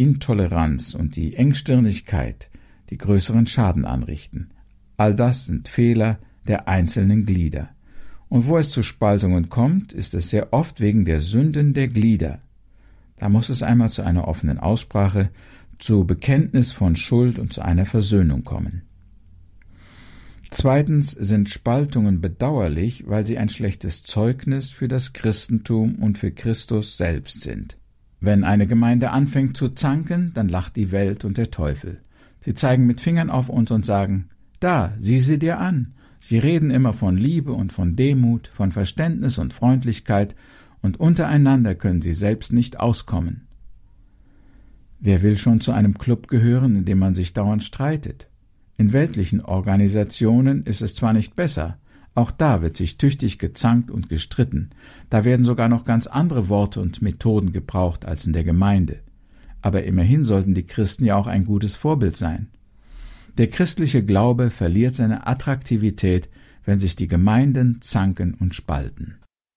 Intoleranz und die Engstirnigkeit, die größeren Schaden anrichten. All das sind Fehler der einzelnen Glieder. Und wo es zu Spaltungen kommt, ist es sehr oft wegen der Sünden der Glieder. Da muss es einmal zu einer offenen Aussprache, zu Bekenntnis von Schuld und zu einer Versöhnung kommen. Zweitens sind Spaltungen bedauerlich, weil sie ein schlechtes Zeugnis für das Christentum und für Christus selbst sind. Wenn eine Gemeinde anfängt zu zanken, dann lacht die Welt und der Teufel. Sie zeigen mit Fingern auf uns und sagen, da, sieh sie dir an. Sie reden immer von Liebe und von Demut, von Verständnis und Freundlichkeit, und untereinander können sie selbst nicht auskommen. Wer will schon zu einem Club gehören, in dem man sich dauernd streitet? In weltlichen Organisationen ist es zwar nicht besser, auch da wird sich tüchtig gezankt und gestritten, da werden sogar noch ganz andere Worte und Methoden gebraucht als in der Gemeinde. Aber immerhin sollten die Christen ja auch ein gutes Vorbild sein. Der christliche Glaube verliert seine Attraktivität, wenn sich die Gemeinden zanken und spalten.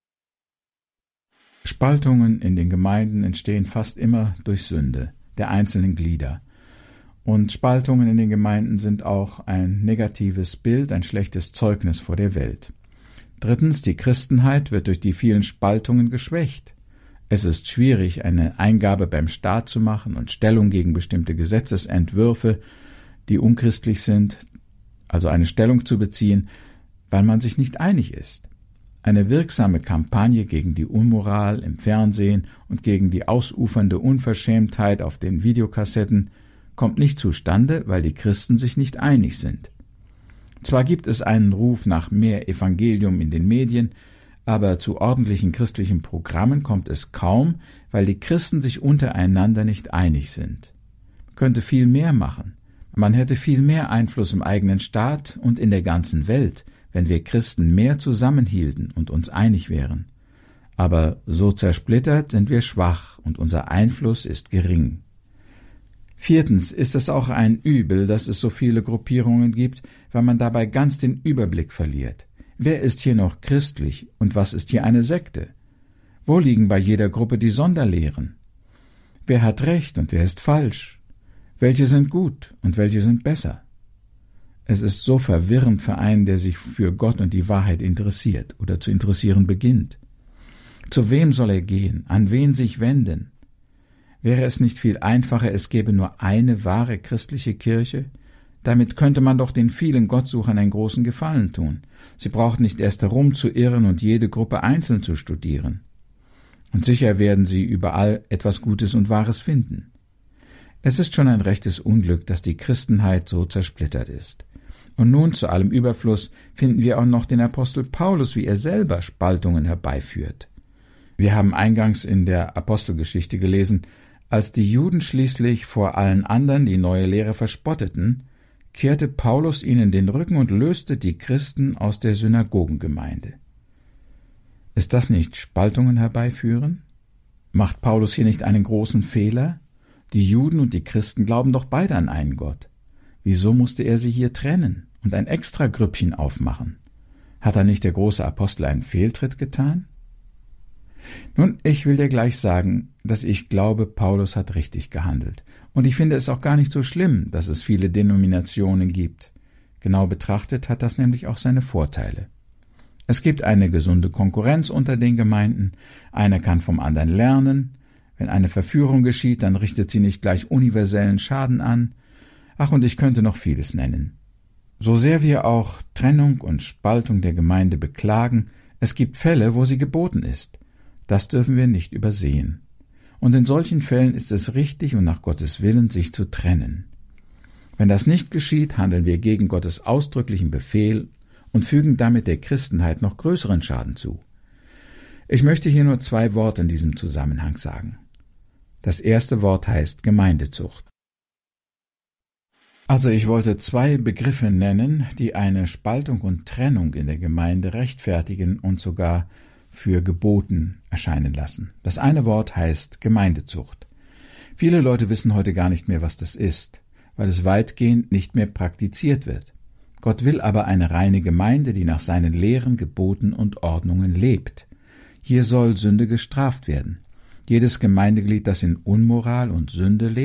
Spaltungen in den Gemeinden entstehen fast immer durch Sünde der einzelnen Glieder. Und Spaltungen in den Gemeinden sind auch ein negatives Bild, ein schlechtes Zeugnis vor der Welt. Drittens, die Christenheit wird durch die vielen Spaltungen geschwächt. Es ist schwierig, eine Eingabe beim Staat zu machen und Stellung gegen bestimmte Gesetzesentwürfe, die unchristlich sind, also eine Stellung zu beziehen, weil man sich nicht einig ist. Eine wirksame Kampagne gegen die Unmoral im Fernsehen und gegen die ausufernde Unverschämtheit auf den Videokassetten kommt nicht zustande, weil die Christen sich nicht einig sind. Zwar gibt es einen Ruf nach mehr Evangelium in den Medien, aber zu ordentlichen christlichen Programmen kommt es kaum, weil die Christen sich untereinander nicht einig sind. Man könnte viel mehr machen. Man hätte viel mehr Einfluss im eigenen Staat und in der ganzen Welt, wenn wir Christen mehr zusammenhielten und uns einig wären. Aber so zersplittert sind wir schwach und unser Einfluss ist gering. Viertens ist es auch ein Übel, dass es so viele Gruppierungen gibt, weil man dabei ganz den Überblick verliert. Wer ist hier noch christlich und was ist hier eine Sekte? Wo liegen bei jeder Gruppe die Sonderlehren? Wer hat recht und wer ist falsch? Welche sind gut und welche sind besser? Es ist so verwirrend für einen, der sich für Gott und die Wahrheit interessiert oder zu interessieren beginnt. Zu wem soll er gehen? An wen sich wenden? Wäre es nicht viel einfacher, es gäbe nur eine wahre christliche Kirche? Damit könnte man doch den vielen Gottsuchern einen großen Gefallen tun. Sie brauchten nicht erst herumzuirren und jede Gruppe einzeln zu studieren. Und sicher werden sie überall etwas Gutes und Wahres finden. Es ist schon ein rechtes Unglück, dass die Christenheit so zersplittert ist. Und nun zu allem Überfluss finden wir auch noch den Apostel Paulus, wie er selber Spaltungen herbeiführt. Wir haben eingangs in der Apostelgeschichte gelesen, als die Juden schließlich vor allen anderen die neue Lehre verspotteten, kehrte Paulus ihnen den Rücken und löste die Christen aus der Synagogengemeinde. Ist das nicht Spaltungen herbeiführen? Macht Paulus hier nicht einen großen Fehler? Die Juden und die Christen glauben doch beide an einen Gott. Wieso musste er sie hier trennen und ein extra Grüppchen aufmachen? Hat da nicht der große Apostel einen Fehltritt getan? Nun, ich will dir gleich sagen, dass ich glaube, Paulus hat richtig gehandelt. Und ich finde es auch gar nicht so schlimm, dass es viele Denominationen gibt. Genau betrachtet hat das nämlich auch seine Vorteile. Es gibt eine gesunde Konkurrenz unter den Gemeinden, einer kann vom anderen lernen. Wenn eine Verführung geschieht, dann richtet sie nicht gleich universellen Schaden an. Ach, und ich könnte noch vieles nennen. So sehr wir auch Trennung und Spaltung der Gemeinde beklagen, es gibt Fälle, wo sie geboten ist. Das dürfen wir nicht übersehen. Und in solchen Fällen ist es richtig und nach Gottes Willen, sich zu trennen. Wenn das nicht geschieht, handeln wir gegen Gottes ausdrücklichen Befehl und fügen damit der Christenheit noch größeren Schaden zu. Ich möchte hier nur 2 Worte in diesem Zusammenhang sagen. Das erste Wort heißt Gemeindezucht. Also ich wollte 2 Begriffe nennen, die eine Spaltung und Trennung in der Gemeinde rechtfertigen und sogar für geboten erscheinen lassen. Das eine Wort heißt Gemeindezucht. Viele Leute wissen heute gar nicht mehr, was das ist, weil es weitgehend nicht mehr praktiziert wird. Gott will aber eine reine Gemeinde, die nach seinen Lehren, Geboten und Ordnungen lebt. Hier soll Sünde gestraft werden. Jedes Gemeindeglied, das in Unmoral und Sünde lebt,